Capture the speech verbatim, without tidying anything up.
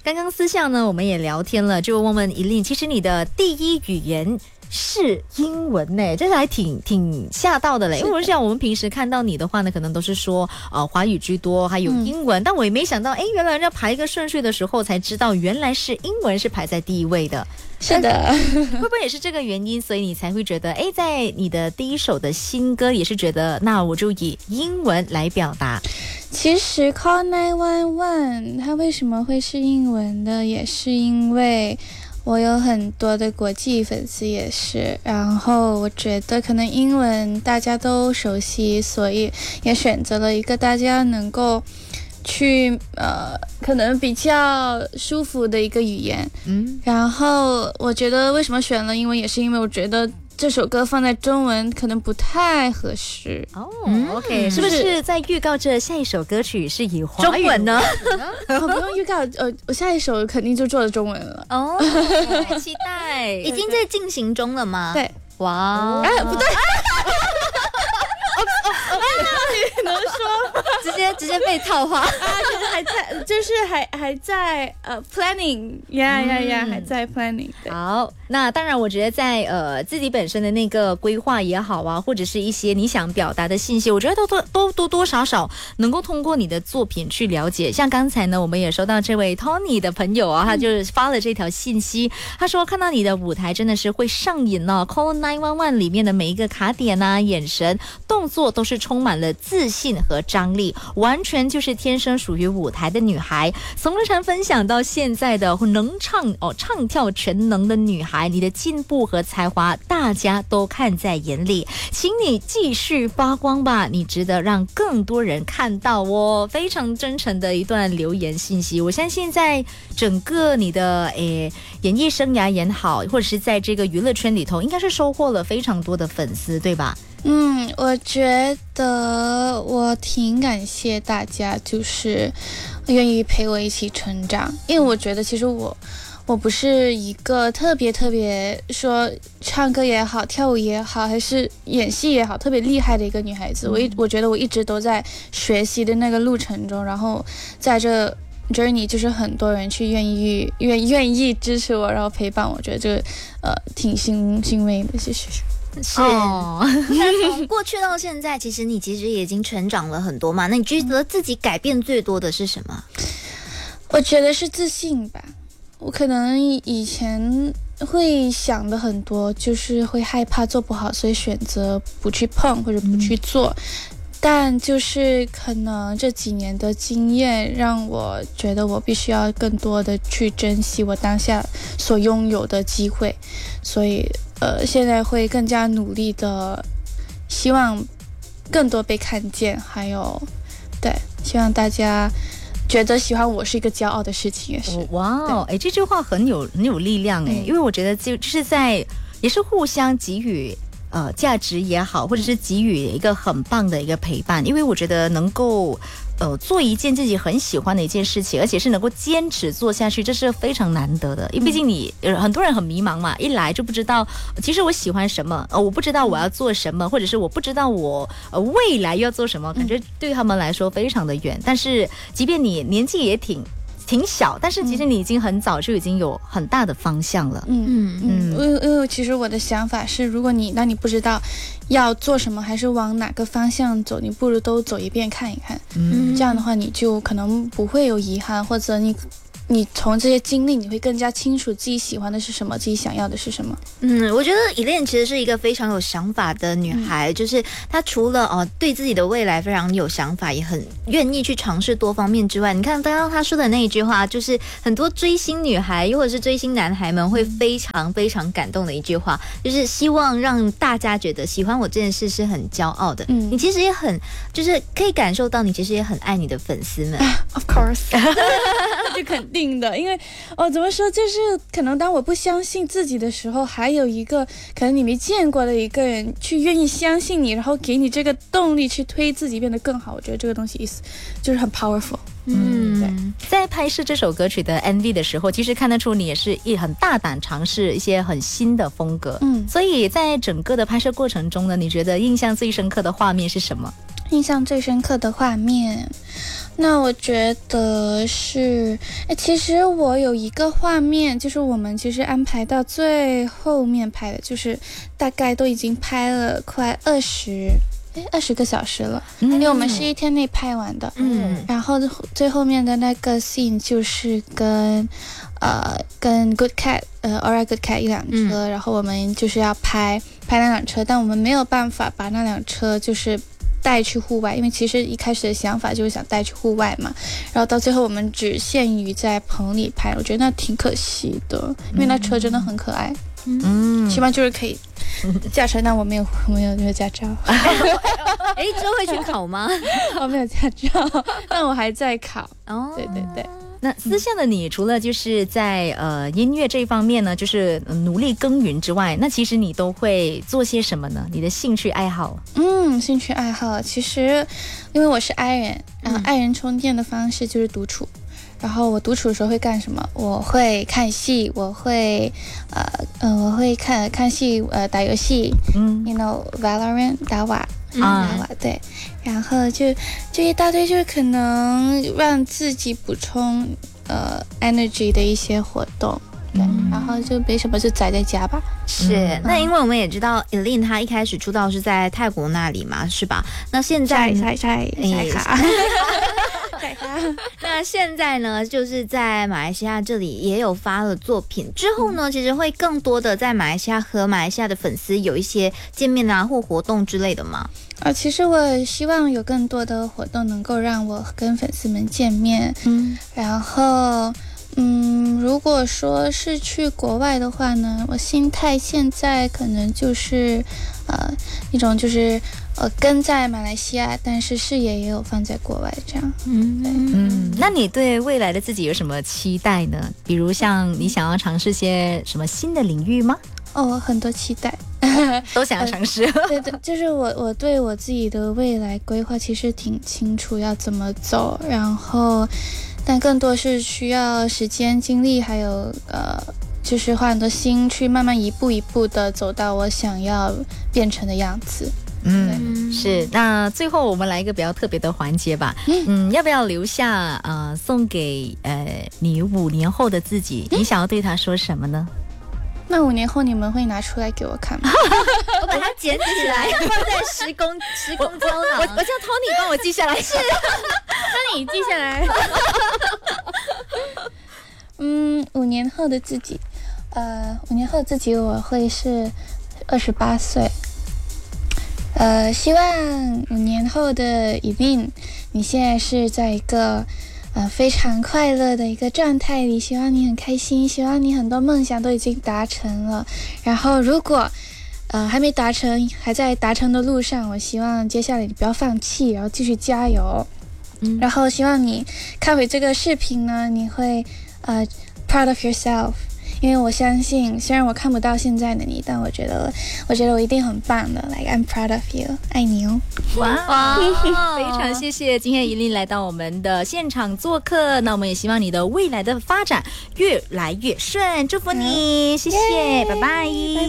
刚刚私下呢，我们也聊天了，就问问Eileen，其实你的第一语言是英文呢，这是还挺挺吓到的嘞。因为我想我们平时看到你的话呢，可能都是说呃华语居多，还有英文，嗯、但我也没想到，哎，原来人家排一个顺序的时候才知道，原来是英文是排在第一位的。 是的， 会不会也是这个原因，所以你才会觉得，哎，在你的第一首的新歌也是觉得，那我就以英文来表达。 其实 Call nine one one 它为什么会是英文的，也是因为我有很多的国际粉丝也是，然后我觉得可能英文大家都熟悉，所以也选择了一个大家能够去呃可能比较舒服的一个语言。嗯，然后我觉得为什么选了英文，也是因为我觉得这首歌放在中文可能不太合适。 哦、嗯、，OK， 是不是在预告着下一首歌曲是以华语呢？ 我不用预告，呃，我下一首肯定就做了中文了。 哦，期待， 已经在进行中了吗？ 对， 哇， 哎，不对。 你能说直接直接被套话啊？就是还在，就是还还在呃 planning， 呀呀呀，还在 planning。 好，那当然，我觉得在呃自己本身的那个规划也好啊，或者是一些你想表达的信息，我觉得都都都多多少少能够通过你的作品去了解。像刚才呢，我们也收到这位 Tony 的朋友啊，他就是发了这条信息，他说看到你的舞台真的是会上瘾哦 ，Call nine one one 里面的每一个卡点啊、眼神、动作都是充满了自信和张力，完全就是天生属于舞台的女孩。从日常分享到现在的能唱哦唱跳全能的女孩，你的进步和才华大家都看在眼里，请你继续发光吧，你值得让更多人看到哦。非常真诚的一段留言信息，我相信在整个你的诶演艺生涯也好，或者是在这个娱乐圈里头，应该是收获了非常多的粉丝，对吧？ 嗯，我觉得我挺感谢大家，就是愿意陪我一起成长，因为我觉得其实我我不是一个特别特别说唱歌也好、跳舞也好，还是演戏也好特别厉害的一个女孩子。我一我觉得我一直都在学习的那个路程中，然后在这 journey 就是很多人去愿意愿愿意支持我，然后陪伴我，觉得这个呃挺欣欣慰的，谢谢。 是，那从过去到现在，其实你其实也已经成长了很多嘛。那你觉得自己改变最多的是什么？ 我觉得是自信吧。我可能以前会想的很多，就是会害怕做不好，所以选择不去碰或者不去做。嗯，但就是可能这几年的经验让我觉得我必须要更多的去珍惜我当下所拥有的机会，所以呃，现在会更加努力的，希望更多被看见，还有对，希望大家觉得喜欢我是一个骄傲的事情，也是。 哇哦，哎，这句话很有很有力量哎，嗯，因为我觉得就就是在也是互相给予呃价值也好，或者是给予一个很棒的一个陪伴，因为我觉得能够呃做一件自己很喜欢的一件事情，而且是能够坚持做下去，这是非常难得的。因为毕竟你，呃、很多人很迷茫嘛，一来就不知道其实我喜欢什么，呃我不知道我要做什么，或者是我不知道我呃未来要做什么，感觉对他们来说非常的远。但是即便你年纪也挺挺小，但是其实你已经很早就已经有很大的方向了。 嗯嗯嗯，因为因为其实我的想法是，如果你那你不知道要做什么，还是往哪个方向走，你不如都走一遍看一看。嗯，这样的话你就可能不会有遗憾，或者你你从这些经历你会更加清楚自己喜欢的是什么，自己想要的是什么。 嗯，我觉得Eileen其实是一个非常有想法的女孩，嗯，就是她除了哦对自己的未来非常有想法，也很愿意去尝试多方面之外，你看刚刚她说的那一句话，就是很多追星女孩又或者是追星男孩们会非常非常感动的一句话，就是希望让大家觉得喜欢我这件事是很骄傲的。嗯，你其实也很就是可以感受到你其实也很爱你的粉丝们。 Of course 这肯定的，因为哦怎么说，就是可能当我不相信自己的时候，还有一个可能你没见过的一个人去愿意相信你，然后给你这个动力去推自己变得更好，我觉得这个东西意思就是很 powerful。 嗯，对，在拍摄这首歌曲的 M V 的时候，其实看得出你也是一很大胆尝试一些很新的风格。嗯，所以在整个的拍摄过程中呢，你觉得印象最深刻的画面是什么？ 印象最深刻的画面， 那我觉得是，哎，其实我有一个画面，就是我们其实安排到最后面拍的，就是大概都已经拍了快二十，哎，二十个小时了，嗯、因为我们是一天内拍完的。嗯，然后最后面的那个 scene 就是跟呃跟 Good Cat 呃 Alright Good Cat 一辆车、嗯，然后我们就是要拍拍那辆车，但我们没有办法把那辆车就是带去户外，因为其实一开始的想法就是想带去户外嘛，然后到最后我们只限于在棚里拍，我觉得那挺可惜的，因为那车真的很可爱。嗯，希望就是可以驾车，但我没有没有没有驾照。 哎，之后会去考吗？ 我没有驾照，但我还在考。哦，对对对。 那私下的你除了就是在呃音乐这一方面呢，就是努力耕耘之外，那其实你都会做些什么呢？你的兴趣爱好？ 嗯，兴趣爱好其实因为我是 I 人，然后 I 人充电的方式就是独处。然后我独处的时候会干什么？我会看戏，我会呃呃我会看看戏，呃打游戏，嗯 ，you know Valorant 打瓦。啊、嗯，对，然后就就一大堆，就是可能让自己补充呃 energy 的一些活动，对、嗯，然后就没什么，就宅在家吧。 是，嗯、那因为我们也知道 Eileen 她一开始出道是在泰国那里嘛，是吧？那现在在在在卡。 那现在呢，就是在马来西亚这里也有发了作品，之后呢，其实会更多的在马来西亚和马来西亚的粉丝有一些见面啊或活动之类的吗？ 呃，其实我希望有更多的活动能够让我跟粉丝们见面，嗯，然后，嗯，如果说是去国外的话呢，我心态现在可能就是，呃，一种就是呃跟在马来西亚，但是视野也有放在国外这样，嗯嗯，那你对未来的自己有什么期待呢？比如像你想要尝试些什么新的领域吗？ 哦，很多期待。 都想要尝试、 呃、对对，就是我我对我自己的未来规划其实挺清楚要怎么走，然后但更多是需要时间精力还有呃就是花很多心去慢慢一步一步的走到我想要变成的样子。 嗯，是。那最后我们来一个比较特别的环节吧。嗯, 嗯要不要留下呃送给呃你五年后的自己、嗯、你想要对他说什么呢？ 那五年后你们会拿出来给我看吗？ 我把它捡起来放在时空时空胶囊。 我我叫 Tony 帮我记下来。是， 那你记下来。嗯，五年后的自己，呃，五年后的自己我会是二十八岁。呃，希望五年后的Eileen，你现在是在一个呃，非常快乐的一个状态里，希望你很开心，希望你很多梦想都已经达成了。然后，如果呃还没达成，还在达成的路上，我希望接下来你不要放弃，然后继续加油。嗯，然后希望你看回这个视频呢，你会呃 proud of yourself。因为我相信，虽然我看不到现在的你，但我觉得，我觉得我一定很棒的。Like I'm proud of you， 爱你哦！ 哇，非常谢谢今天Eileen来到我们的现场做客。那我们也希望你的未来的发展越来越顺，祝福你，谢谢，拜拜。